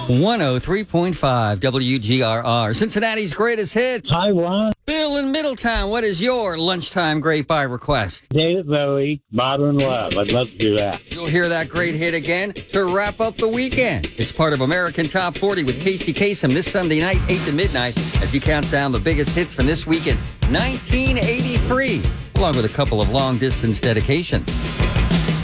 103.5 WGRR, Cincinnati's greatest hits. Hi, Ron. Bill in Middletown, what is your lunchtime great buy request? David Bowie, Modern Love. I'd love to do that. You'll hear that great hit again to wrap up the weekend. It's part of American Top 40 with Casey Kasem this Sunday night, 8 to midnight, as he counts down the biggest hits from this weekend, 1983, along with a couple of long-distance dedications.